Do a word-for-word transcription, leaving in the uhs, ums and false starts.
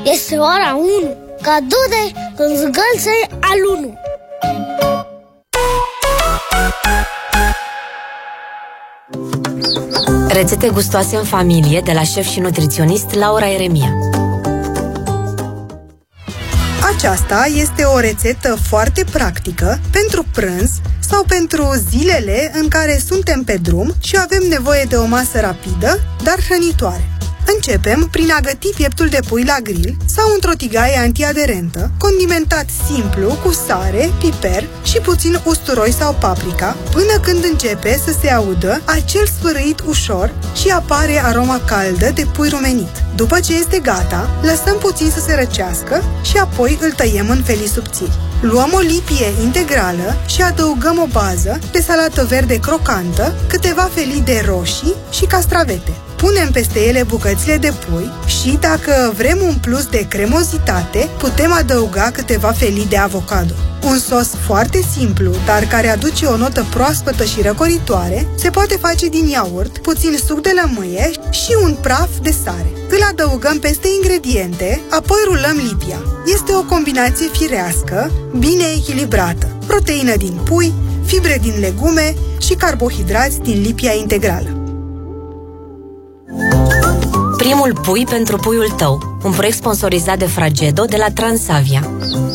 Este ora unu, ca du-te când zgâlțe al unu. Rețete gustoase în familie de la șef și nutriționist Laura Eremia. Aceasta este o rețetă foarte practică pentru prânz sau pentru zilele în care suntem pe drum și avem nevoie de o masă rapidă, dar hrănitoare. Începem prin a găti pieptul de pui la grill sau într-o tigaie antiaderentă, condimentat simplu cu sare, piper și puțin usturoi sau paprika, până când începe să se audă acel sfârâit ușor și apare aroma caldă de pui rumenit. După ce este gata, lăsăm puțin să se răcească și apoi îl tăiem în felii subțiri. Luăm o lipie integrală și adăugăm o bază de salată verde crocantă, câteva felii de roșii și castravete. Punem peste ele bucățile de pui și, dacă vrem un plus de cremozitate, putem adăuga câteva felii de avocado. Un sos foarte simplu, dar care aduce o notă proaspătă și răcoritoare, se poate face din iaurt, puțin suc de lămâie și un praf de sare. Îl adăugăm peste ingrediente, apoi rulăm lipia. Este o combinație firească, bine echilibrată. Proteină din pui, fibre din legume și carbohidrați din lipia integrală. Primul pui pentru puiul tău, un proiect sponsorizat de Fragedo de la Transavia.